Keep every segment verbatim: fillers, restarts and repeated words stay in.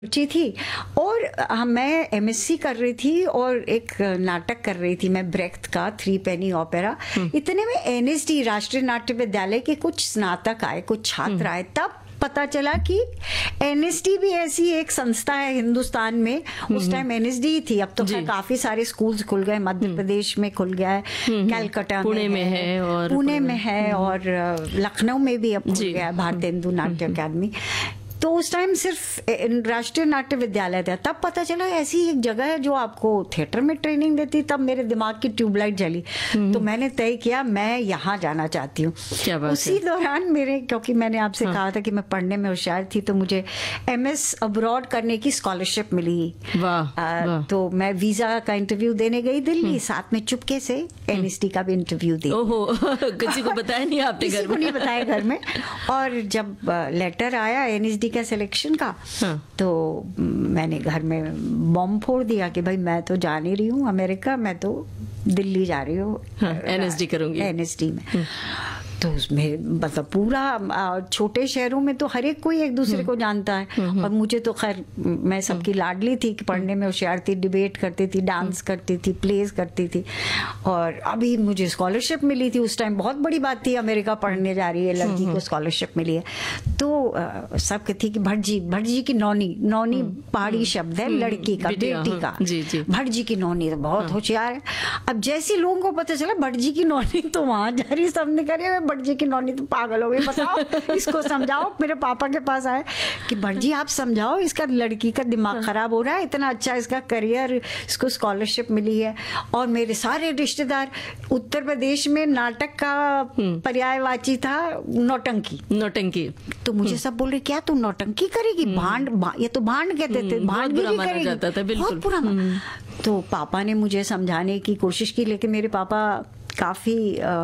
रुचि थी और अ, मैं एमएससी कर रही थी और एक नाटक कर रही थी मैं ब्रेख्त का थ्री पेनी ओपेरा। इतने में एनएसडी राष्ट्रीय नाट्य विद्यालय के कुछ स्नातक आए, कुछ छात्र आए, तब पता चला कि एनएसडी भी ऐसी एक संस्था है हिंदुस्तान में। उस टाइम एनएसडी थी, अब तो खैर काफी सारे स्कूल्स खुल गए, मध्य प्रदेश में खुल गया है, कलकत्ता पुणे में है और पुणे में है और लखनऊ में भी अब खुल गया है भारतेंदु नाट्य अकादमी। तो उस टाइम सिर्फ राष्ट्रीय नाट्य विद्यालय था, तब पता चला ऐसी एक जगह है जो आपको थिएटर में ट्रेनिंग देती। तब मेरे दिमाग की ट्यूबलाइट जली, तो मैंने तय किया मैं यहाँ जाना चाहती हूँ। उसी दौरान मेरे, क्योंकि मैंने आपसे हाँ। कहा था कि मैं पढ़ने में होशियार थी, तो मुझे एमएस अब्रॉड करने की स्कॉलरशिप मिली। वाह, आ, वाह। तो मैं वीजा का इंटरव्यू देने गई दिल्ली, साथ में चुपके से एनएसडी का भी इंटरव्यू दी। ओहो, किसी को बताया नहीं आपने? किसी को नहीं बताया घर में। और जब लेटर आया एनएसडी का सिलेक्शन का, हाँ। तो मैंने घर में बॉम्ब फोड़ दिया कि भाई मैं तो जा नहीं रही हूँ अमेरिका, मैं तो दिल्ली जा रही हूँ, हाँ, एनएसडी करूंगी एनएसडी में। तो उसमें मतलब पूरा छोटे शहरों में तो हर एक कोई एक दूसरे को जानता है, और मुझे तो खैर मैं सबकी लाडली थी कि पढ़ने में होशियार थी, डिबेट करती थी, डांस करती थी, प्लेज करती थी, और अभी मुझे स्कॉलरशिप मिली थी। उस टाइम बहुत बड़ी बात थी, अमेरिका पढ़ने जा रही है लड़की को स्कॉलरशिप मिली है। तो सब कहती कि भटजी, भटजी की नौनी, नौनी पहाड़ी शब्द है लड़की का, बेटी का, भटजी की नौनी तो बहुत होशियार है। अब जैसे लोगों को पता चला भटजी की नौनी, तो वहां जा रही, सबने कहा भटजी की नौनी तो पागल हो गई, बताओ इसको समझाओ। मेरे पापा के पास आए कि भटजी आप समझाओ, इसका लड़की का दिमाग खराब हो रहा है, इतना अच्छा इसका करियर, इसको स्कॉलरशिप मिली है। और मेरे सारे रिश्तेदार, उत्तर प्रदेश में नाटक का पर्यायवाची था नौटंकी, नौटंकी। तो मुझे सब बोल रहे क्या तू नौटंकी करेगी, भांड, ये तो भांड कहते थे, भांडगिरी करेगी, बहुत बुरा। तो पापा ने मुझे समझाने की कोशिश की, लेकिन मेरे पापा काफ़ी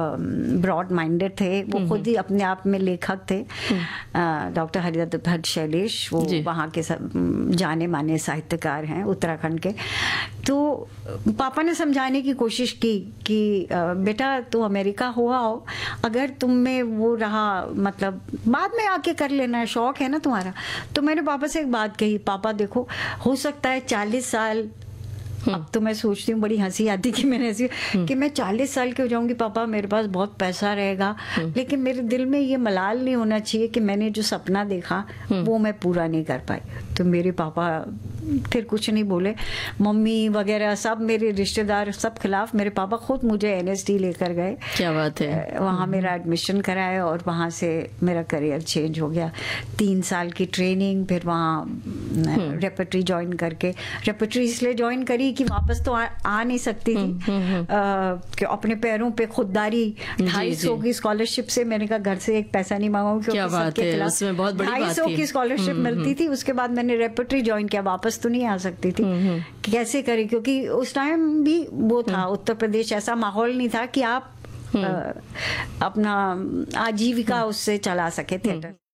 ब्रॉड माइंडेड थे, वो खुद ही अपने आप में लेखक थे। डॉक्टर हरिदत्त भट्ट शैलेश, वो वहाँ के सब जाने माने साहित्यकार हैं उत्तराखंड के। तो पापा ने समझाने की कोशिश की कि बेटा तू अमेरिका हुआ हो, अगर तुम में वो रहा, मतलब बाद में आके कर लेना है, शौक है ना तुम्हारा। तो मैंने पापा से एक बात कही, पापा देखो हो सकता है चालीस साल, अब तो मैं सोचती हूँ, बड़ी हंसी आती कि मैंने ऐसी कि मैं चालीस साल की हो जाऊंगी पापा, मेरे पास बहुत पैसा रहेगा, लेकिन मेरे दिल में ये मलाल नहीं होना चाहिए कि मैंने जो सपना देखा वो मैं पूरा नहीं कर पाई। तो मेरे पापा फिर कुछ नहीं बोले, मम्मी वगैरह सब मेरे रिश्तेदार सब खिलाफ, मेरे पापा खुद मुझे एनएसडी लेकर गए। क्या बात है। वहाँ मेरा एडमिशन कराया और वहाँ से मेरा करियर चेंज हो गया। तीन साल की ट्रेनिंग, फिर वहाँ रेपर्टरी ज्वाइन करके, रेपर्टरी इसलिए ज्वाइन करी कि वापस तो आ, आ नहीं सकती थी, आ, कि अपने पैरों पे खुददारी, ढाई सौ की स्कॉलरशिप से, मैंने कहा घर से एक पैसा नहीं मांगा, क्योंकि ढाई सौ की स्कॉलरशिप मिलती थी। उसके बाद मैंने रेपर्टरी ज्वाइन किया, वापस तो नहीं आ सकती थी, कैसे करें, क्योंकि उस टाइम भी वो था उत्तर प्रदेश, ऐसा माहौल नहीं था कि आप आ, अपना आजीविका उससे चला सके थिएटर।